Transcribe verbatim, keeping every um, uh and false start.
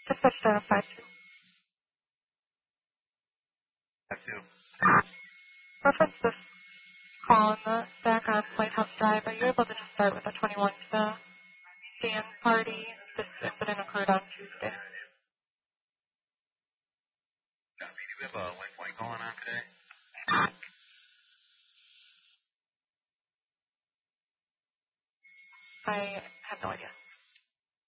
Just at the five two. Five two. Reference this call on the Stackhouse Lighthouse Drive. Are you able to just start with a twenty-one to the Dan party? This incident occurred on Tuesday. Yeah, do we have a white white going on today? I have no idea.